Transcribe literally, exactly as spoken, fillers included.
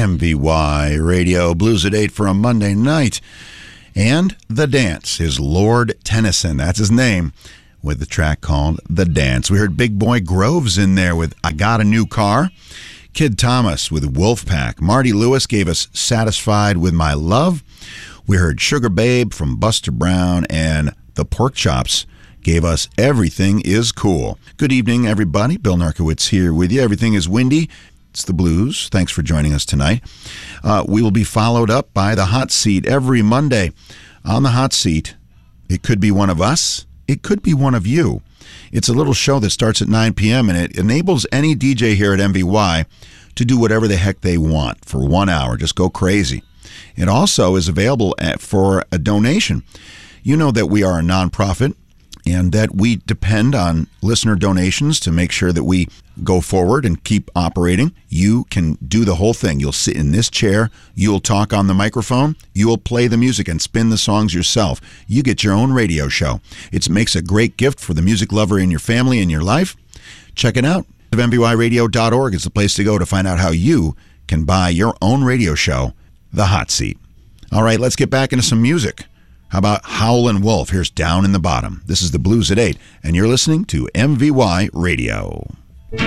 M V Y Radio, Blues at eight for a Monday night. And The Dance is Lord Tennyson. That's his name, with the track called The Dance. We heard Big Boy Groves in there with I Got a New Car. Kid Thomas with Wolfpack. Marty Lewis gave us Satisfied with My Love. We heard Sugar Babe from Buster Brown, and the Pork Chops gave us Everything is Cool. Good evening, everybody. Bill Narkowitz here with you. Everything is windy. It's the blues. Thanks for joining us tonight. Uh, we will be followed up by the Hot Seat every Monday. On the Hot Seat, it could be one of us. It could be one of you. It's a little show that starts at nine p.m. and it enables any D J here at M V Y to do whatever the heck they want for one hour. Just go crazy. It also is available at, for a donation. You know that we are a nonprofit and that we depend on listener donations to make sure that we go forward and keep operating. You can do the whole thing. You'll sit in this chair, you'll talk on the microphone, you'll play the music and spin the songs yourself. You get your own radio show. It makes a great gift for the music lover in your family and your life. Check it out. M V Y radio dot org is the place to go to find out how you can buy your own radio show, The Hot Seat. All right, let's get back into some music. How about Howlin' Wolf? Here's Down in the Bottom. This is the Blues at eight, and you're listening to M V Y Radio.